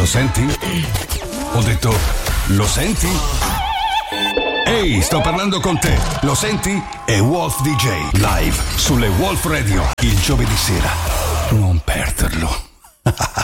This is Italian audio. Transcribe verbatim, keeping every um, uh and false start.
senti? Ho detto, lo senti? Ehi, sto parlando con te. Lo senti? È Wolf D J, live sulle Wolf Radio, il giovedì sera. Non perderlo.